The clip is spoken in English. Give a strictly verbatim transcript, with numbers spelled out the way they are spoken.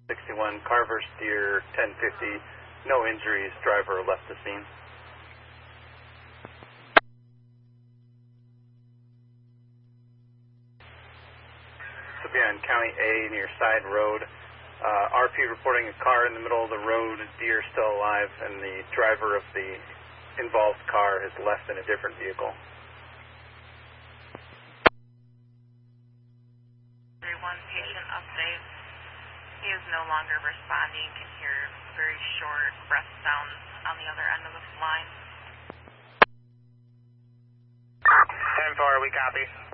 sixty-one, Carver Steer, ten fifty, no injuries, driver left the scene. This will be on County A near Side Road. Uh, R P reporting a car in the middle of the road, deer still alive, and the driver of the involved car has left in a different vehicle. One patient update. He is no longer responding. You can hear very short breath sounds on the other end of the line. ten four, we copy.